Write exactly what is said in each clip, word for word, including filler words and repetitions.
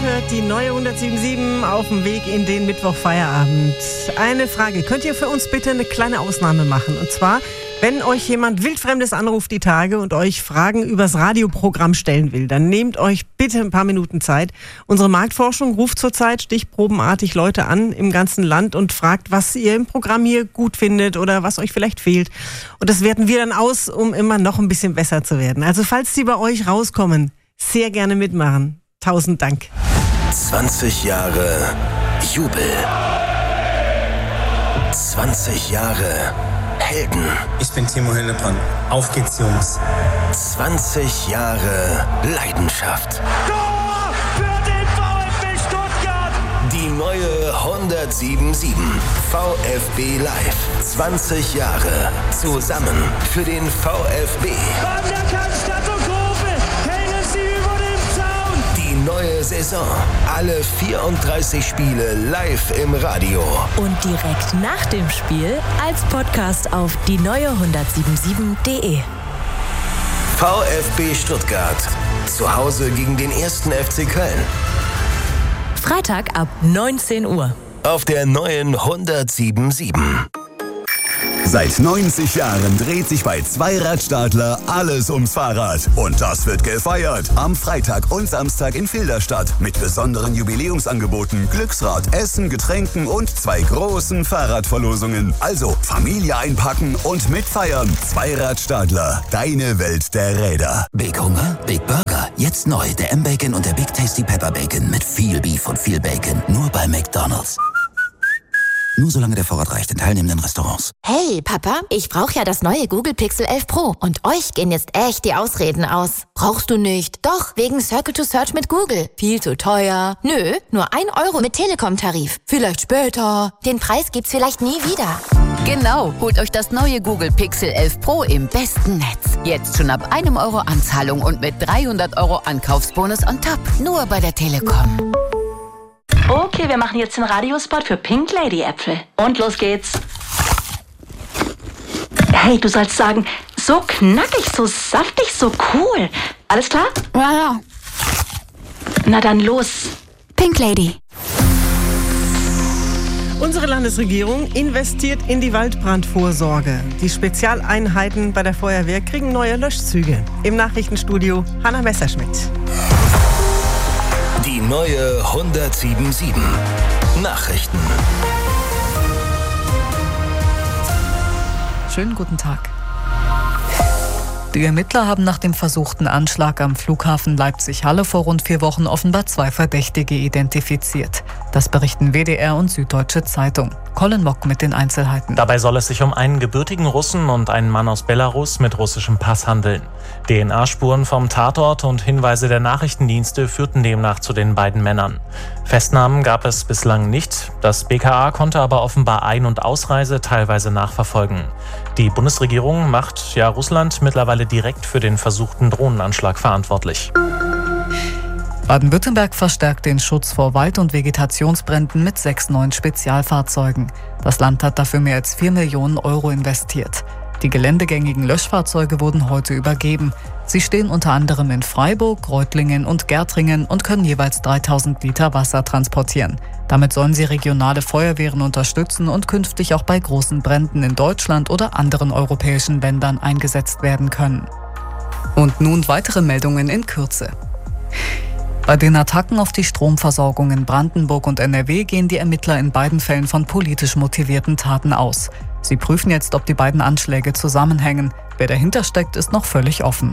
hört die neue hundertsieben Komma sieben auf dem Weg in den Mittwochfeierabend. Eine Frage, könnt ihr für uns bitte eine kleine Ausnahme machen? Und zwar, wenn euch jemand Wildfremdes anruft die Tage und euch Fragen übers Radioprogramm stellen will, dann nehmt euch bitte ein paar Minuten Zeit. Unsere Marktforschung ruft zurzeit stichprobenartig Leute an im ganzen Land und fragt, was ihr im Programm hier gut findet oder was euch vielleicht fehlt. Und das werten wir dann aus, um immer noch ein bisschen besser zu werden. Also falls die bei euch rauskommen, sehr gerne mitmachen. Tausend Dank. zwanzig Jahre Jubel. zwanzig Jahre Helden. Ich bin Timo Hildebrand. Auf geht's, Jungs. zwanzig Jahre Leidenschaft. Tor für den VfB Stuttgart. Die neue hundertsieben Komma sieben VfB Live. zwanzig Jahre zusammen für den VfB. An der Cannstatt und Kurve hängen sie über dem Zaun. Die neue Saison. Alle vierunddreißig Spiele live im Radio. Und direkt nach dem Spiel als Podcast auf die neue hundertsieben sieben Punkt de. VfB Stuttgart. Zu Hause gegen den ersten F C Köln. Freitag ab neunzehn Uhr. Auf der neuen hundertsieben Komma sieben. Seit neunzig Jahren dreht sich bei Zweiradstadler alles ums Fahrrad. Und das wird gefeiert. Am Freitag und Samstag in Filderstadt. Mit besonderen Jubiläumsangeboten, Glücksrad, Essen, Getränken und zwei großen Fahrradverlosungen. Also Familie einpacken und mitfeiern. Zweiradstadler, deine Welt der Räder. Big Hunger, Big Burger. Jetzt neu der M-Bacon und der Big Tasty Pepper Bacon mit viel Beef und viel Bacon. Nur bei McDonald's. Nur solange der Vorrat reicht in teilnehmenden Restaurants. Hey, Papa, ich brauche ja das neue Google Pixel elf Pro. Und euch gehen jetzt echt die Ausreden aus. Brauchst du nicht? Doch, wegen Circle to Search mit Google. Viel zu teuer. Nö, nur ein Euro mit Telekom-Tarif. Vielleicht später. Den Preis gibt's vielleicht nie wieder. Genau, holt euch das neue Google Pixel elf Pro im besten Netz. Jetzt schon ab einem Euro Anzahlung und mit dreihundert Euro Ankaufsbonus on top. Nur bei der Telekom. Okay, wir machen jetzt den Radiospot für Pink Lady Äpfel. Und los geht's. Hey, du sollst sagen, so knackig, so saftig, so cool. Alles klar? Ja, ja. Na dann los. Pink Lady. Unsere Landesregierung investiert in die Waldbrandvorsorge. Die Spezialeinheiten bei der Feuerwehr kriegen neue Löschzüge. Im Nachrichtenstudio Hanna Messerschmidt. Die neue hundertsieben Komma sieben Nachrichten. Schönen guten Tag. Die Ermittler haben nach dem versuchten Anschlag am Flughafen Leipzig-Halle vor rund vier Wochen offenbar zwei Verdächtige identifiziert. Das berichten W D R und Süddeutsche Zeitung. Colin Mock mit den Einzelheiten. Dabei soll es sich um einen gebürtigen Russen und einen Mann aus Belarus mit russischem Pass handeln. D N A-Spuren vom Tatort und Hinweise der Nachrichtendienste führten demnach zu den beiden Männern. Festnahmen gab es bislang nicht. Das B K A konnte aber offenbar Ein- und Ausreise teilweise nachverfolgen. Die Bundesregierung macht ja Russland mittlerweile direkt für den versuchten Drohnenanschlag verantwortlich. Baden-Württemberg verstärkt den Schutz vor Wald- und Vegetationsbränden mit sechs neuen Spezialfahrzeugen. Das Land hat dafür mehr als vier Millionen Euro investiert. Die geländegängigen Löschfahrzeuge wurden heute übergeben. Sie stehen unter anderem in Freiburg, Reutlingen und Gärtringen und können jeweils dreitausend Liter Wasser transportieren. Damit sollen sie regionale Feuerwehren unterstützen und künftig auch bei großen Bränden in Deutschland oder anderen europäischen Ländern eingesetzt werden können. Und nun weitere Meldungen in Kürze. Bei den Attacken auf die Stromversorgung in Brandenburg und N R W gehen die Ermittler in beiden Fällen von politisch motivierten Taten aus. Sie prüfen jetzt, ob die beiden Anschläge zusammenhängen. Wer dahinter steckt, ist noch völlig offen.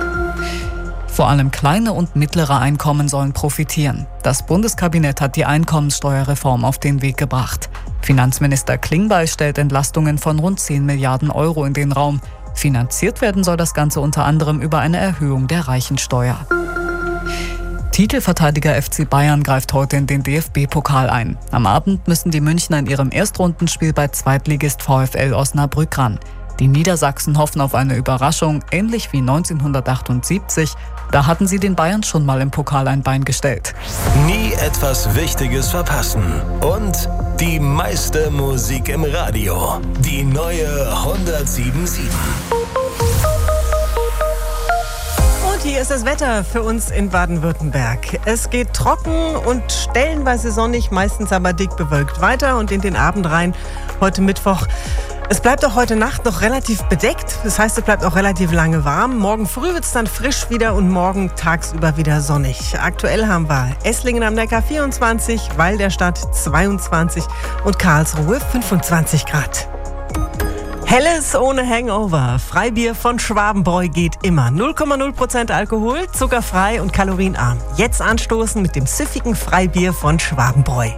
Vor allem kleine und mittlere Einkommen sollen profitieren. Das Bundeskabinett hat die Einkommenssteuerreform auf den Weg gebracht. Finanzminister Klingbeil stellt Entlastungen von rund zehn Milliarden Euro in den Raum. Finanziert werden soll das Ganze unter anderem über eine Erhöhung der Reichensteuer. Titelverteidiger F C Bayern greift heute in den D F B-Pokal ein. Am Abend müssen die Münchner in ihrem Erstrundenspiel bei Zweitligist VfL Osnabrück ran. Die Niedersachsen hoffen auf eine Überraschung, ähnlich wie neunzehnhundertachtundsiebzig. Da hatten sie den Bayern schon mal im Pokal ein Bein gestellt. Nie etwas Wichtiges verpassen. Und die meiste Musik im Radio. Die neue hundertsieben Komma sieben. hier ist das Wetter für uns in Baden-Württemberg. Es geht trocken und stellenweise sonnig, meistens aber dick bewölkt weiter und in den Abend rein heute Mittwoch. Es bleibt auch heute Nacht noch relativ bedeckt, das heißt, es bleibt auch relativ lange warm. Morgen früh wird es dann frisch wieder und morgen tagsüber wieder sonnig. Aktuell haben wir Esslingen am Neckar vierundzwanzig, Weil der Stadt zweiundzwanzig und Karlsruhe fünfundzwanzig Grad. Helles ohne Hangover. Freibier von Schwabenbräu geht immer. null Komma null Prozent Alkohol, zuckerfrei und kalorienarm. Jetzt anstoßen mit dem süffigen Freibier von Schwabenbräu.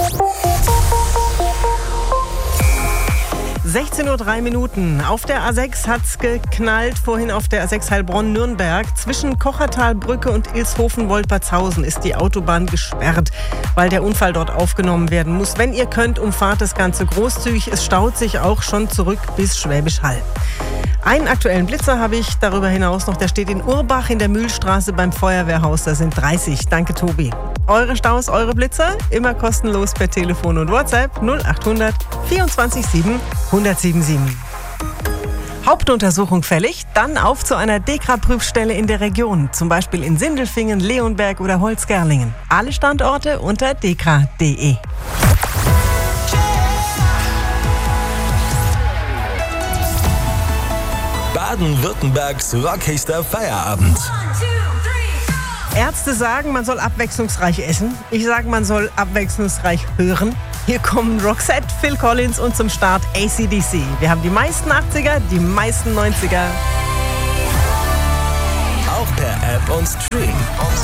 sechzehn Uhr drei Minuten. Auf der A sechs hat's geknallt. Vorhin auf der A sechs Heilbronn-Nürnberg. Zwischen Kochertalbrücke und Ilshofen-Wolpertshausen ist die Autobahn gesperrt, weil der Unfall dort aufgenommen werden muss. Wenn ihr könnt, umfahrt das Ganze großzügig. Es staut sich auch schon zurück bis Schwäbisch Hall. Einen aktuellen Blitzer habe ich darüber hinaus noch. Der steht in Urbach in der Mühlstraße beim Feuerwehrhaus. Da sind dreißig. Danke, Tobi. Eure Staus, eure Blitzer, immer kostenlos per Telefon und WhatsApp null acht hundert vierundzwanzig sieben hundertsiebenundsiebzig. Hauptuntersuchung fällig, dann auf zu einer DEKRA-Prüfstelle in der Region, zum Beispiel in Sindelfingen, Leonberg oder Holzgerlingen. Alle Standorte unter dekra punkt de. Baden-Württembergs rockigster Feierabend. Ärzte sagen, man soll abwechslungsreich essen. Ich sage, man soll abwechslungsreich hören. Hier kommen Roxette, Phil Collins und zum Start A C D C. Wir haben die meisten achtziger, die meisten neunziger. Auch per App und Stream.